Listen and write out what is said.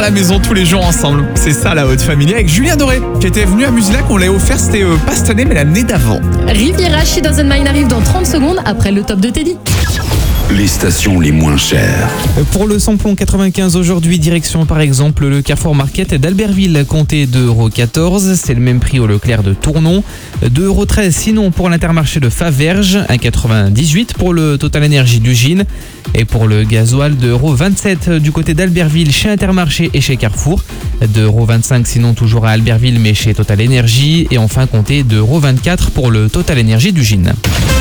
la maison tous les jours ensemble. C'est ça la haute famille avec Julien Doré qui était venu à Musilac. On l'a offert, c'était pas cette année mais l'année d'avant. Riviera, She Doesn't Mind arrive dans 30 secondes après le top de Teddy. Les stations les moins chères. Pour le samplon 95 aujourd'hui, direction par exemple le Carrefour Market d'Albertville, comptez 2,14 €. C'est le même prix au Leclerc de Tournon. 2,13 € sinon pour l'Intermarché de Faverges, 1,98 € pour le Total Énergie d'Ugine. Et pour le gasoil, 2,27 € du côté d'Albertville chez Intermarché et chez Carrefour. 2,25 € sinon toujours à Albertville mais chez Total Énergie. Et enfin comptez 2,24 € pour le Total Énergie d'Ugine.